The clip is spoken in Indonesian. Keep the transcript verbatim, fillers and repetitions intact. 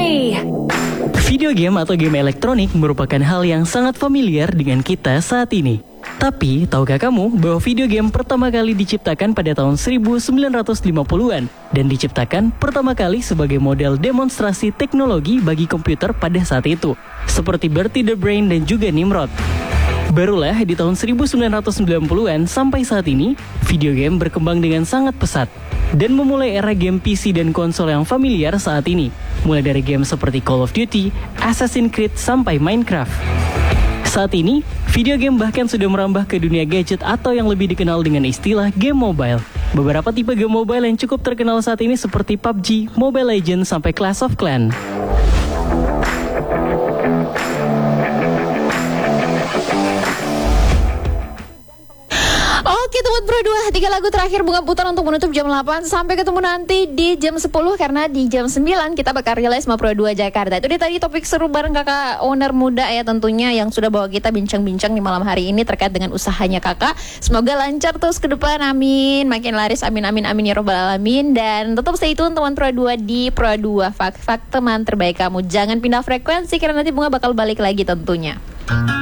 Play. Video game atau game elektronik merupakan hal yang sangat familiar dengan kita saat ini. Tapi, tahukah kamu bahwa video game pertama kali diciptakan pada tahun seribu sembilan ratus lima puluhan dan diciptakan pertama kali sebagai model demonstrasi teknologi bagi komputer pada saat itu, seperti Bertie the Brain dan juga Nimrod. Barulah di tahun seribu sembilan ratus sembilan puluhan sampai saat ini, video game berkembang dengan sangat pesat dan memulai era game P C dan konsol yang familiar saat ini, mulai dari game seperti Call of Duty, Assassin's Creed, sampai Minecraft. Saat ini, video game bahkan sudah merambah ke dunia gadget atau yang lebih dikenal dengan istilah game mobile. Beberapa tipe game mobile yang cukup terkenal saat ini seperti P U B G, Mobile Legends, sampai Clash of Clans. Oke teman Pro dua, tiga lagu terakhir Bunga putar untuk menutup jam delapan. Sampai ketemu nanti di jam sepuluh, karena di jam sembilan kita bakal rilis sama Pro dua Jakarta. Itu dia tadi topik seru bareng kakak owner muda ya tentunya, yang sudah bawa kita bincang-bincang di malam hari ini terkait dengan usahanya kakak. Semoga lancar terus ke depan, amin. Makin laris, amin amin amin ya robbal alamin. Dan tetap stay tune teman Pro dua di Pro dua Fak Fak, teman terbaik kamu. Jangan pindah frekuensi karena nanti Bunga bakal balik lagi tentunya.